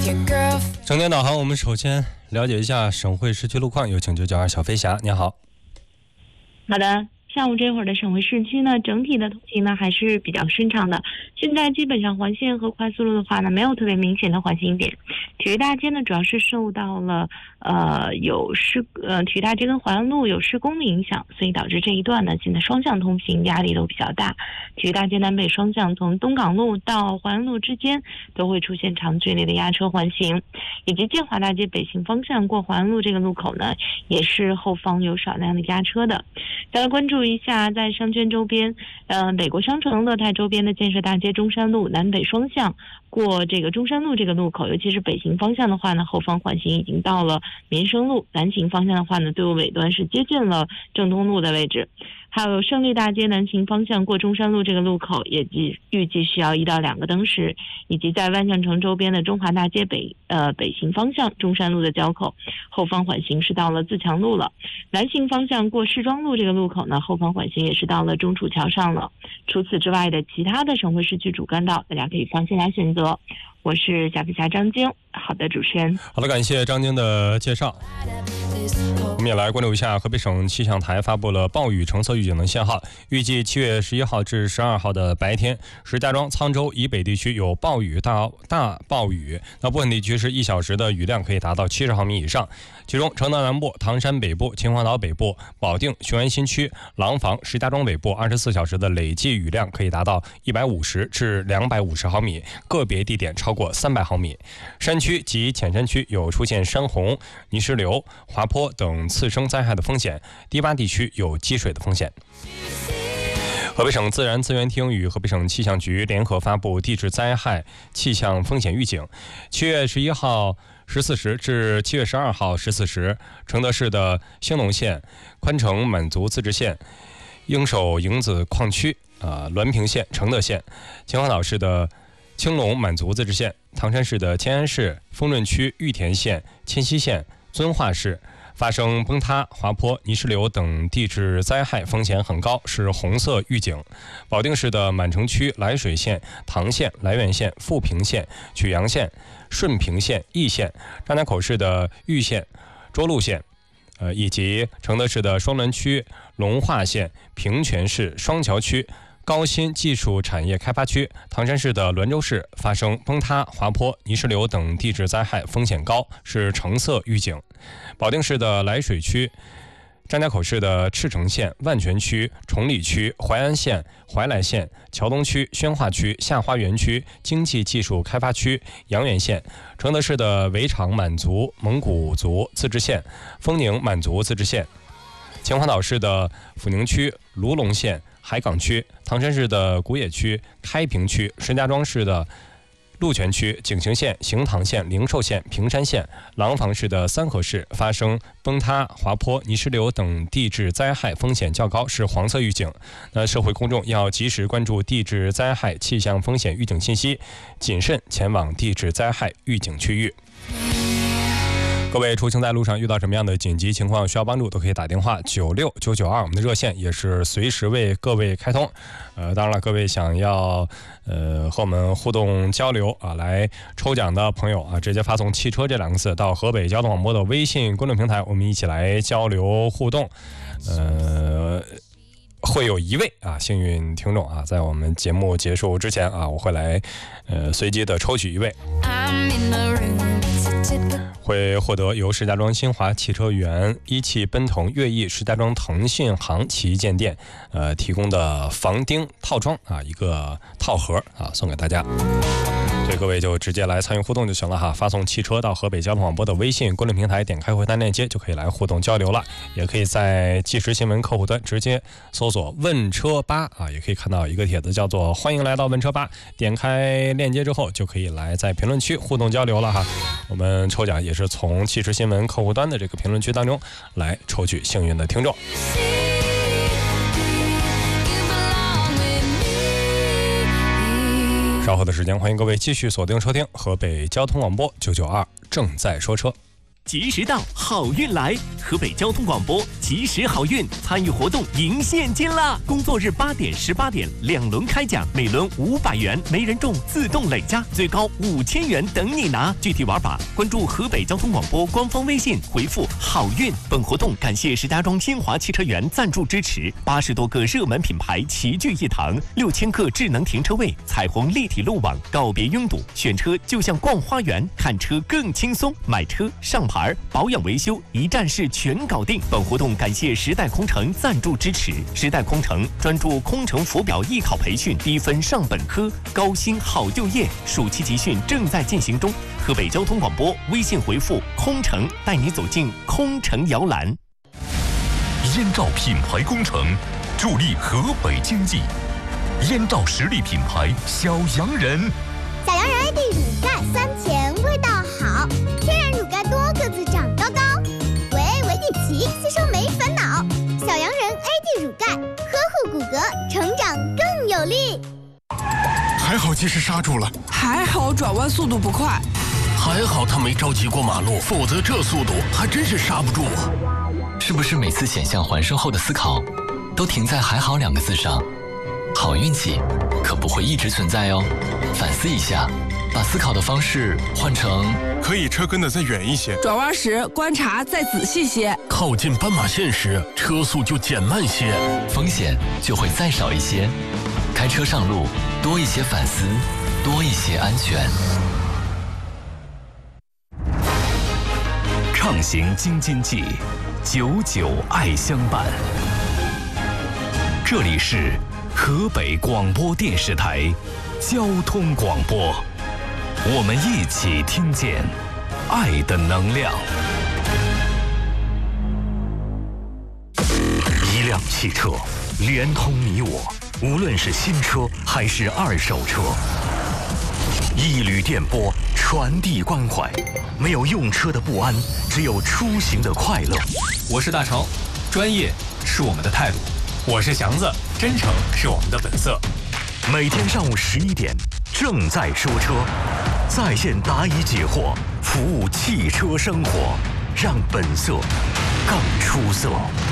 整点导航，我们首先了解一下省会市区路况，有请992小飞侠，你好。 好的，下午这会儿的省会市区呢，整体的通行呢还是比较顺畅的。现在基本上环线和快速路的话呢，没有特别明显的缓行点。体育大街呢，主要是受到了体育大街跟淮安路有施工的影响，所以导致这一段呢，现在双向通行压力都比较大。体育大街南北双向从东港路到淮安路之间都会出现长距离的压车环行，以及建华大街北行方向过淮安路这个路口呢，也是后方有少量的压车的。再来关注一下在商圈周边，北国商城乐泰周边的建设大街中山路南北双向过这个中山路这个路口，尤其是北行方向的话呢，后方缓行已经到了民生路，南行方向的话呢，队伍尾端是接近了正东路的位置。还有胜利大街南行方向过中山路这个路口，也预计需要1到2个灯时，以及在万象城周边的中华大街北行方向中山路的交口，后方缓行是到了自强路了。南行方向过市庄路这个路口呢，后方缓行也是到了中楚桥上了。除此之外的其他的省会市区主干道，大家可以放心来选择。我是小飞侠张晶。好的，主持人。 好的，感谢张晶的介绍。我们也来关注一下河北省气象台发布了暴雨橙色预警的信号，预计7月11号至12号的白天，石家庄、沧州以北地区有暴雨到大暴雨，那部分地区是1小时的雨量可以达到70毫米以上，其中承德南部、唐山北部、秦皇岛北部、保定、雄安新区、廊坊、石家庄北部24小时的累计雨量可以达到150至250毫米，个别地点超过300毫米。山区及浅山区有出现山洪、泥石流、滑坡等次生灾害的风险，低洼地区有积水的风险。河北省自然资源厅与河北省气象局联合发布地质灾害气象风险预警。7月11号14时至7月12号14时，承德市的兴隆县、宽城满族自治县、应首营子矿区、滦平县、承德县、秦皇岛市的青龙满族自治县、唐山市的迁安市、丰润区玉田县、迁西县、遵化市发生崩塌、滑坡、泥石流等地质灾害风险很高，是红色预警。保定市的满城区、涞水县、唐县、涞源县、富平县、曲阳县、顺平县、义县、张家口市的玉县、涿鹿县，以及承德市的双伦区、龙化县、平泉市、双桥区、高新技术产业开发区、唐山市的滦州市发生崩塌、滑坡、泥石流等地质灾害风险高，是橙色预警。保定市的涞水区、张家口市的赤城县、万泉区、崇礼区、淮安县、怀来县、桥东区、宣化区、下花园区、经济技术开发区、阳源县、承德市的围场满族蒙古族自治县、丰宁满族自治县、秦皇岛市的阜宁区、卢龙县、海港区、唐山市的古冶区、开平区、石家庄市的鹿泉区、景行县、行唐县、灵寿县、平山县、廊坊市的三河市发生崩塌、滑坡、泥石流等地质灾害风险较高，是黄色预警。那社会公众要及时关注地质灾害气象风险预警信息，谨慎前往地质灾害预警区域。各位出行在路上遇到什么样的紧急情况需要帮助，都可以打电话96992，我们的热线也是随时为各位开通。当然了，各位想要和我们互动交流来抽奖的朋友直接发送汽车这2个字到河北交通广播的微信公众平台，我们一起来交流互动。会有1位幸运听众在我们节目结束之前我会来随机的抽取1位，会获得由石家庄新华汽车园、一汽奔腾、悦翼、石家庄腾讯行旗舰店提供的防钉套装一个套盒送给大家。所以各位就直接来参与互动就行了发送汽车到河北交通广播的微信公众平台，点开回弹链接就可以来互动交流了。也可以在即时新闻客户端直接搜索问车吧也可以看到一个帖子叫做欢迎来到问车吧，点开链接之后就可以来在评论区互动交流了我们抽奖也是从即时新闻客户端的这个评论区当中来抽取幸运的听众。稍后的时间，欢迎各位继续锁定收听河北交通广播992正在说车。 及时到，好运来！河北交通广播及时好运参与活动赢现金啦！工作日8点、18点2轮开奖，每轮500元，没人中自动累加，最高5000元等你拿。具体玩法关注河北交通广播官方微信，回复好运。本活动感谢石家庄新华汽车园赞助支持，80多个热门品牌齐聚一堂，6000个智能停车位，彩虹立体路网，告别拥堵，选车就像逛花园，看车更轻松，买车上牌保养维修一站式全搞定。本活动感谢时代空乘赞助支持，时代空乘专注空乘浮表艺考培训，低分上本科，高薪好就业。暑期集训正在进行中。河北交通广播微信回复空乘，带你走进空乘摇篮。 燕赵品牌工程助力河北经济。燕赵实力品牌小洋人， 小洋人 AD 乳钙酸甜味道好，天然乳钙多，个子长高高。维迪奇吸收没烦恼，小洋人 AD 乳钙呵护骨骼，成长更有力。 还好及时刹住了， 还好转弯速度不快， 还好他没着急过马路，否则这速度还真是刹不住啊！ 是不是每次险象环生后的思考，都停在“还好”2个字上？好运气可不会一直存在哦，反思一下，把思考的方式换成可以车跟得再远一些， 转弯时观察再仔细些， 靠近斑马线时车速就减慢些， 风险就会再少一些。开车上路，多一些反思，多一些安全。 畅行京津冀，久久爱相伴。这里是河北广播电视台交通广播，我们一起听见爱的能量。一辆汽车连通你我，无论是新车还是二手车，一缕电波传递关怀，没有用车的不安，只有出行的快乐。 我是大成，专业是我们的态度；我是祥子，真诚是我们的本色。 每天上午11点，正在说车，在线答疑解惑，服务汽车生活，让本色更出色。